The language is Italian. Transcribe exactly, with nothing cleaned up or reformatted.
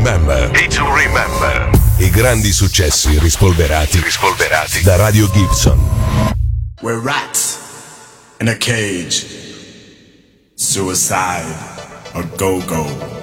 Remember. Day to Remember. I grandi successi rispolverati. Rispolverati. Da Radio Gibson. We're rats in a cage. Suicide, a go-go.